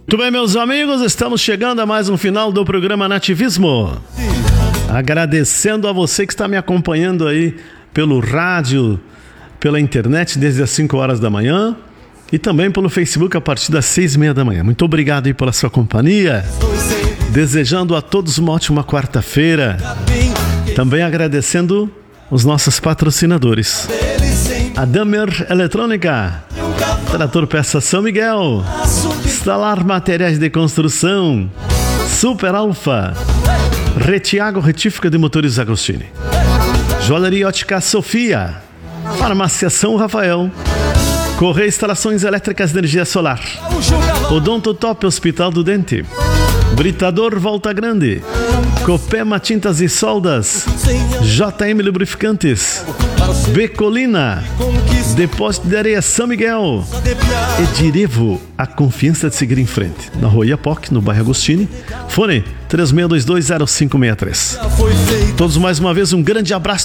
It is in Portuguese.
Muito bem, meus amigos, estamos chegando a mais um final do programa Nativismo. Agradecendo a você que está me acompanhando aí pelo rádio, pela internet desde as 5 horas da manhã e também pelo Facebook a partir das 6:30 da manhã. Muito obrigado aí pela sua companhia. Desejando a todos uma ótima quarta-feira. Também agradecendo os nossos patrocinadores. A Damer Eletrônica, Trator Peça São Miguel, Instalar Materiais de Construção, Super Alfa, Retiago Retífica de Motores Agostini, Joalheria Ótica Sofia, Farmácia São Rafael, Correia Instalações Elétricas de Energia Solar, Odonto Top Hospital do Dente, Britador Volta Grande, Copema Tintas e Soldas, JM Lubrificantes, Becolina, Depósito de Areia São Miguel, Edirevo, a confiança de seguir em frente. Na Rua Iapoc, no bairro Agostini. Fone 36220563. Todos mais uma vez um grande abraço.